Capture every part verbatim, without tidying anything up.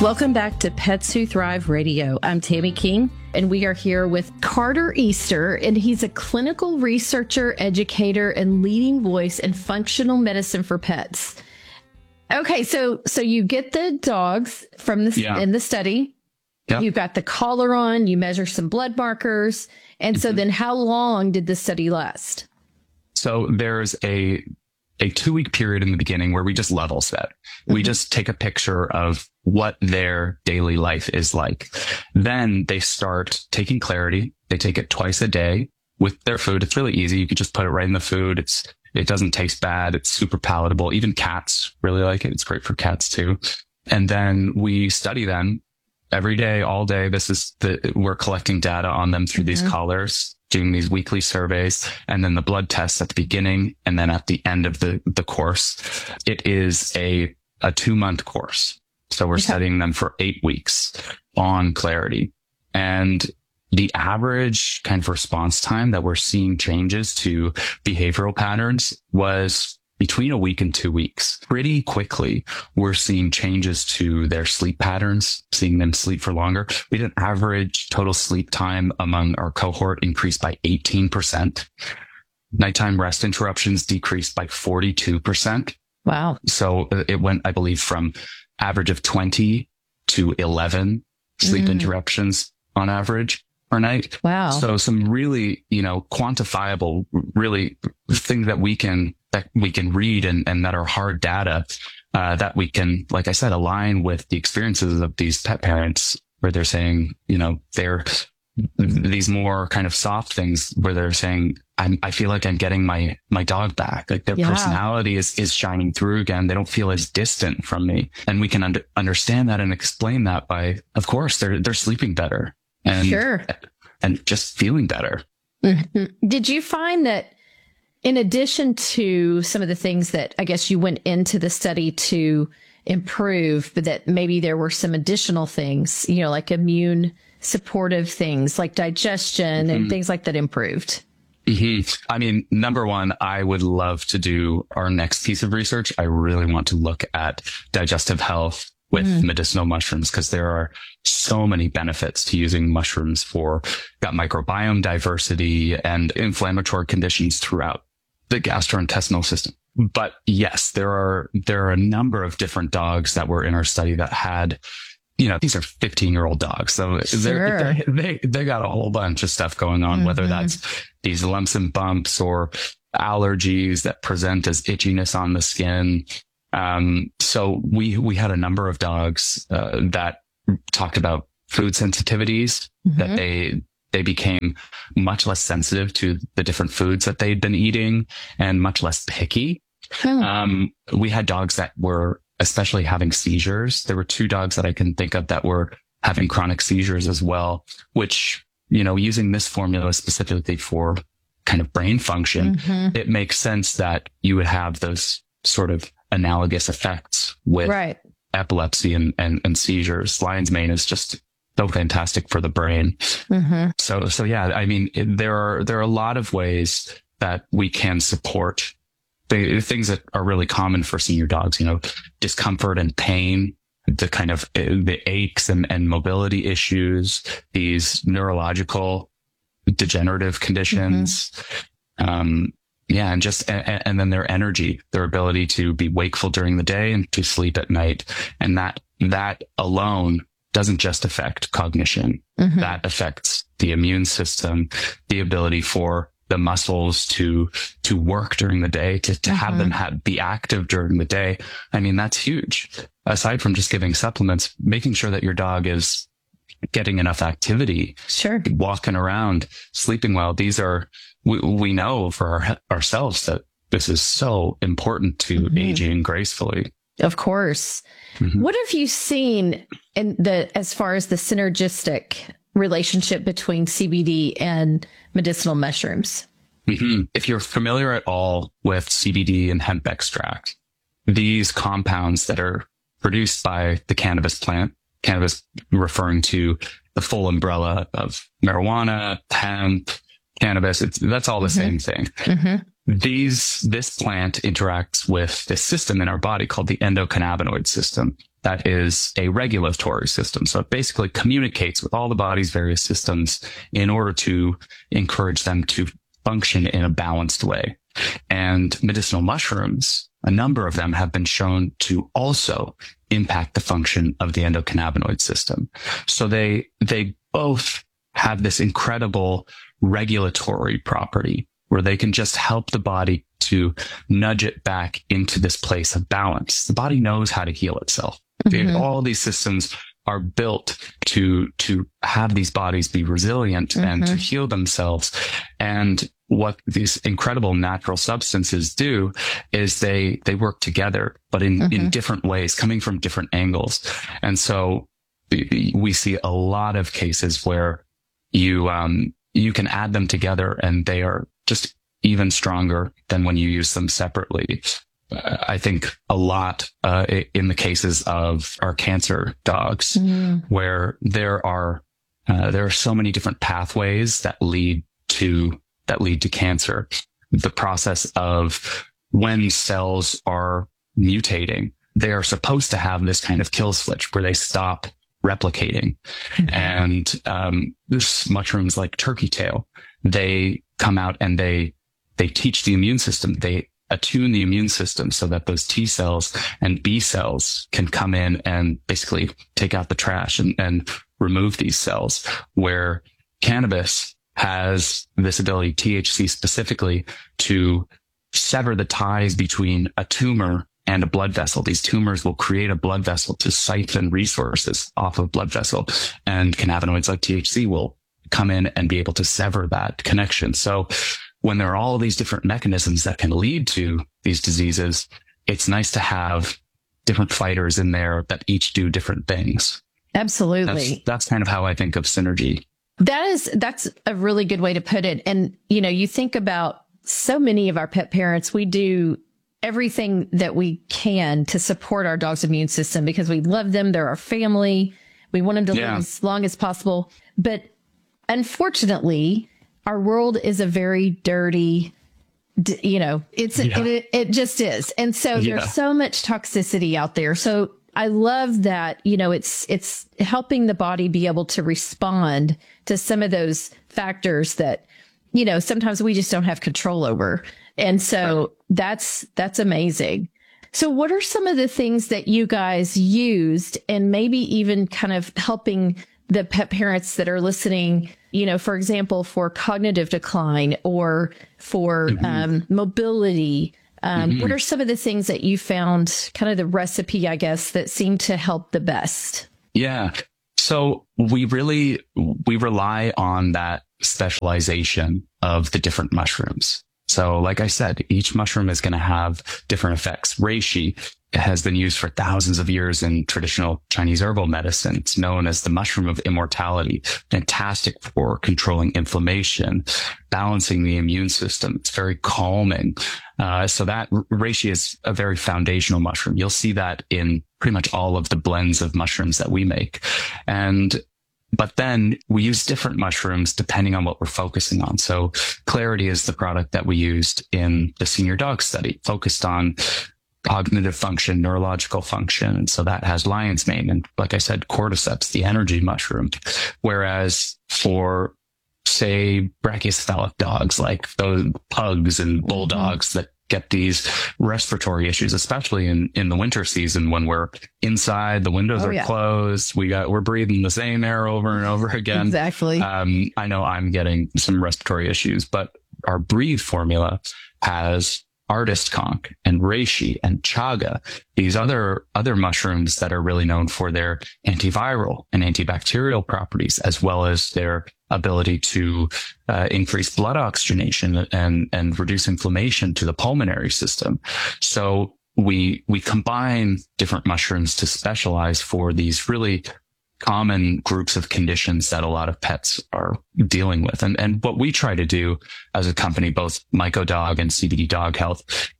Welcome back to Pets Who Thrive Radio. I'm Tammy King, and we are here with Carter Easter, and he's a clinical researcher, educator, and leading voice in functional medicine for pets. Okay, so so you get the dogs from the yeah. in the study. Yep. You've got the collar on. You measure some blood markers, and so mm-hmm. then how long did the study last? So there's a a two week period in the beginning where we just level set. We mm-hmm. just take a picture of what their daily life is like. Then they start taking Clarity. They take it twice a day with their food. It's really easy. You can just put it right in the food. It's, it doesn't taste bad. It's super palatable. Even cats really like it. It's great for cats too. And then we study them every day, all day. This is the, we're collecting data on them through mm-hmm. these collars, doing these weekly surveys, and then the blood tests at the beginning and then at the end of the, the course. It is a, a two month course. So we're okay. studying them for eight weeks on Clarity. And the average kind of response time that we're seeing changes to behavioral patterns was between a week and two weeks. Pretty quickly, we're seeing changes to their sleep patterns, seeing them sleep for longer. We had an average total sleep time among our cohort increased by eighteen percent. Nighttime rest interruptions decreased by forty-two percent. Wow. So it went, I believe, from average of twenty to eleven sleep mm. interruptions on average per night. Wow. So some really, you know, quantifiable, really things that we can, that we can read and, and that are hard data, uh, that we can, like I said, align with the experiences of these pet parents where they're saying, you know, they're these more kind of soft things where they're saying, I'm, I feel like I'm getting my, my dog back. Like their yeah. personality is, is shining through again. They don't feel as distant from me. And we can under, understand that and explain that by, of course, they're, they're sleeping better and, sure. and just feeling better. Mm-hmm. Did you find that in addition to some of the things that I guess you went into the study to improve, but that maybe there were some additional things, you know, like immune supportive things like digestion mm-hmm. and things like that improved? Mm-hmm. I mean, number one, I would love to do our next piece of research. I really want to look at digestive health with mm. medicinal mushrooms because there are so many benefits to using mushrooms for gut microbiome diversity and inflammatory conditions throughout the gastrointestinal system. But yes, there are, there are a number of different dogs that were in our study that had, you know, these are fifteen year old dogs. So sure. they're, they're, they, they got a whole bunch of stuff going on, mm-hmm. whether that's these lumps and bumps or allergies that present as itchiness on the skin. Um, so we, we had a number of dogs, uh, that talked about food sensitivities mm-hmm. that they, they became much less sensitive to the different foods that they'd been eating and much less picky. Hmm. Um, we had dogs that were especially having seizures. There were two dogs that I can think of that were having chronic seizures as well, which, you know, using this formula specifically for kind of brain function, mm-hmm. it makes sense that you would have those sort of analogous effects with right. epilepsy and, and, and seizures. Lion's mane is just so fantastic for the brain. Mm-hmm. So, so yeah, I mean, it, there are, there are a lot of ways that we can support the things that are really common for senior dogs, you know, discomfort and pain, the kind of the aches and, and mobility issues, these neurological degenerative conditions. Mm-hmm. Um, yeah. And just, and, and then their energy, their ability to be wakeful during the day and to sleep at night. And that, that alone doesn't just affect cognition. Mm-hmm. That affects the immune system, the ability for the muscles to, to work during the day, to, to mm-hmm. have them have, be active during the day. I mean, that's huge. Aside from just giving supplements, making sure that your dog is getting enough activity, sure, walking around, sleeping well. These are, we, we know for our, ourselves that this is so important to mm-hmm. aging gracefully. Of course. Mm-hmm. What have you seen in the, as far as the synergistic relationship between C B D and medicinal mushrooms? Mm-hmm. If you're familiar at all with C B D and hemp extract, these compounds that are produced by the cannabis plant, cannabis referring to the full umbrella of marijuana, hemp, cannabis, it's, that's all the mm-hmm. same thing. Mm-hmm. These, this plant interacts with this system in our body called the endocannabinoid system. that is a regulatory system. So it basically communicates with all the body's various systems in order to encourage them to function in a balanced way. And medicinal mushrooms, a number of them have been shown to also impact the function of the endocannabinoid system. So they, they both have this incredible regulatory property where they can just help the body to nudge it back into this place of balance. The body knows how to heal itself. Mm-hmm. All these systems are built to, to have these bodies be resilient mm-hmm. and to heal themselves. And what these incredible natural substances do is they, they work together, but in, mm-hmm. in different ways, coming from different angles. And so we see a lot of cases where you, um, you can add them together and they are just even stronger than when you use them separately. Uh, I think a lot, uh, in the cases of our cancer dogs, mm. where there are, uh, there are so many different pathways that lead to, that lead to cancer. The process of when cells are mutating, they are supposed to have this kind of kill switch where they stop replicating. Mm-hmm. And, um, there's mushrooms like turkey tail. They come out and they, they teach the immune system. They attune the immune system so that those T cells and B cells can come in and basically take out the trash and, and remove these cells, where cannabis has this ability, T H C specifically, to sever the ties between a tumor and a blood vessel. These tumors will create a blood vessel to siphon resources off of blood vessel, and cannabinoids like T H C will come in and be able to sever that connection. So when there are all these different mechanisms that can lead to these diseases, it's nice to have different fighters in there that each do different things. Absolutely. That's, that's kind of how I think of synergy. That is, that's a really good way to put it. And, you know, you think about so many of our pet parents, we do everything that we can to support our dog's immune system because we love them. They're our family. We want them to yeah. live as long as possible. But unfortunately, our world is a very dirty, you know, it's, yeah. it, it just is. And so yeah. there's so much toxicity out there. So I love that, you know, it's, it's helping the body be able to respond to some of those factors that, you know, sometimes we just don't have control over. And so right. that's, that's amazing. So what are some of the things that you guys used and maybe even kind of helping the pet parents that are listening, you know, for example, for cognitive decline or for mm-hmm. um, mobility? Um, mm-hmm. What are some of the things that you found, kind of the recipe, I guess, that seemed to help the best? Yeah. So we really, we rely on that specialization of the different mushrooms. So like I said, each mushroom is going to have different effects. Reishi has been used for thousands of years in traditional Chinese herbal medicine. It's known as the mushroom of immortality. Fantastic for controlling inflammation, balancing the immune system. It's very calming. Uh, so that reishi is a very foundational mushroom. You'll see that in pretty much all of the blends of mushrooms that we make. And But then we use different mushrooms depending on what we're focusing on. So Clarity is the product that we used in the senior dog study, focused on cognitive function, neurological function. And so that has lion's mane. And like I said, cordyceps, the energy mushroom. Whereas for, say, brachycephalic dogs, like those pugs and bulldogs mm-hmm. that get these respiratory issues, especially in, in the winter season when we're inside, the windows oh, are yeah. closed. We got, we're breathing the same air over and over again. Exactly. Um, I know I'm getting some respiratory issues, but our Breathe formula has artist conch and reishi and chaga, these other, other mushrooms that are really known for their antiviral and antibacterial properties, as well as their ability to uh, increase blood oxygenation and, and reduce inflammation to the pulmonary system. So we, we combine different mushrooms to specialize for these really common groups of conditions that a lot of pets are dealing with. And, and what we try to do as a company, both MycoDog and C B D Dog Health,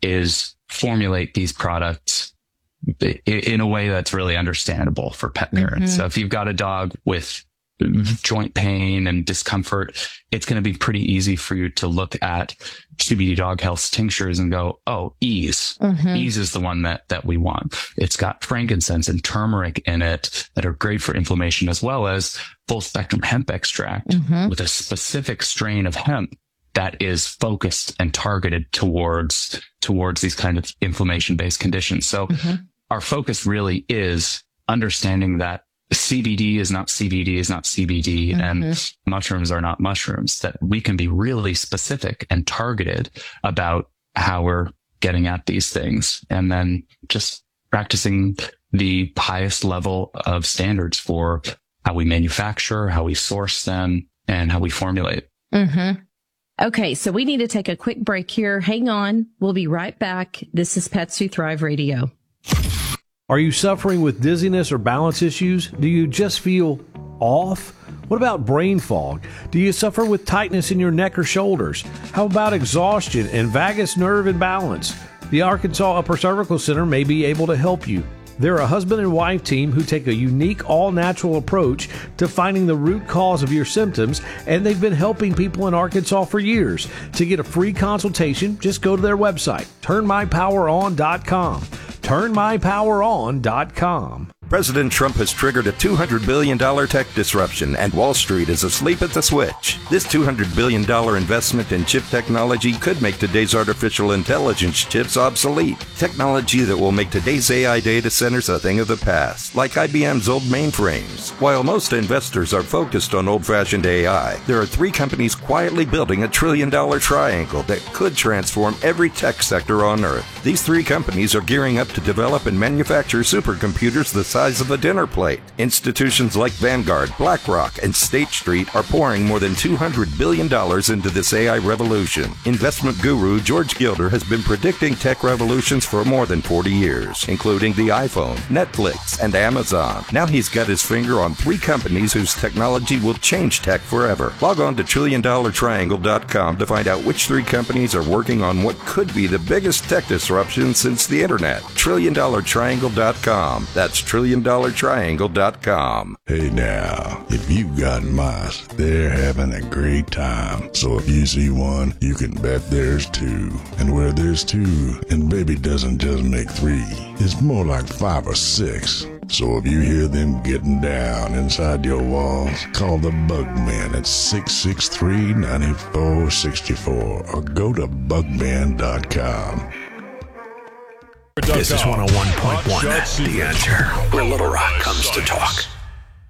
is formulate these products in a way that's really understandable for pet parents. Mm-hmm. So if you've got a dog with joint pain and discomfort, it's going to be pretty easy for you to look at C B D Dog Health's tinctures and go, oh, ease. Mm-hmm. Ease is the one that, that we want. It's got frankincense and turmeric in it that are great for inflammation, as well as full spectrum hemp extract mm-hmm. with a specific strain of hemp that is focused and targeted towards, towards these kind of inflammation based conditions. So mm-hmm. our focus really is understanding that C B D is not C B D is not C B D mm-hmm. and mushrooms are not mushrooms, that we can be really specific and targeted about how we're getting at these things, and then just practicing the highest level of standards for how we manufacture, how we source them, and how we formulate. Mm-hmm. Okay, so we need to take a quick break here. Hang on. We'll be right back. This is Pets Who Thrive Radio. Are you suffering with dizziness or balance issues? Do you just feel off? What about brain fog? Do you suffer with tightness in your neck or shoulders? How about exhaustion and vagus nerve imbalance? The Arkansas Upper Cervical Center may be able to help you. They're a husband and wife team who take a unique, all-natural approach to finding the root cause of your symptoms, and they've been helping people in Arkansas for years. To get a free consultation, just go to their website, turn my power on dot com. turn my power on dot com. President Trump has triggered a two hundred billion dollars tech disruption, and Wall Street is asleep at the switch. This two hundred billion dollars investment in chip technology could make today's artificial intelligence chips obsolete. Technology that will make today's A I data centers a thing of the past, like I B M's old mainframes. While most investors are focused on old-fashioned A I, there are three companies quietly building a trillion-dollar triangle that could transform every tech sector on Earth. These three companies are gearing up to develop and manufacture supercomputers the size of a dinner plate. Institutions like Vanguard, BlackRock, and State Street are pouring more than two hundred billion dollars into this A I revolution. Investment guru George Gilder has been predicting tech revolutions for more than forty years, including the iPhone, Netflix, and Amazon. Now he's got his finger on three companies whose technology will change tech forever. Log on to trillion dollar triangle dot com to find out which three companies are working on what could be the biggest tech disruption since the internet. trillion dollar triangle dot com. That's trillion dollar triangle dot com. Hey now, if you've got mice, they're having a great time. So if you see one, you can bet there's two. And where there's two, and baby doesn't just make three, it's more like five or six. So if you hear them getting down inside your walls, call the Bugman at six six three, nine four six four or go to bugman dot com. This is one oh one point one, The Answer, where Little Rock comes to talk.